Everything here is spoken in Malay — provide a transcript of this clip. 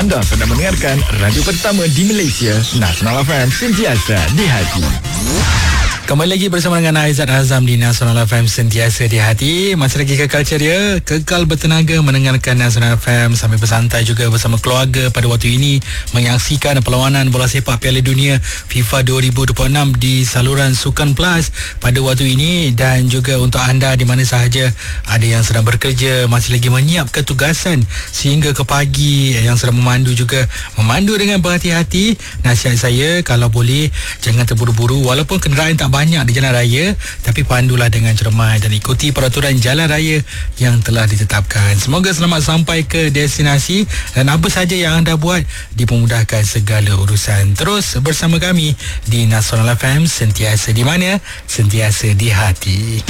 Anda sedang mendengarkan radio pertama di Malaysia, Nasional FM, sentiasa di hati. Kembali lagi bersama dengan Aizat Azam di Nasional FM, sentiasa di hati. Masih lagi kekal ceria, kekal bertenaga mendengarkan Nasional FM sambil bersantai juga bersama keluarga pada waktu ini menyaksikan perlawanan bola sepak Piala Dunia FIFA 2026 di saluran Sukan Plus pada waktu ini. Dan juga untuk anda di mana sahaja ada yang sedang bekerja, masih lagi menyiapkan tugasan sehingga ke pagi, yang sedang memandu juga memandu dengan berhati-hati. Nasihat saya, kalau boleh jangan terburu-buru, walaupun kenderaan tak banyak di jalan raya, tapi pandulah dengan cermat dan ikuti peraturan jalan raya yang telah ditetapkan. Semoga selamat sampai ke destinasi dan apa saja yang anda buat dipermudahkan segala urusan. Terus bersama kami di Nasional FM, sentiasa di mana? Sentiasa di hati.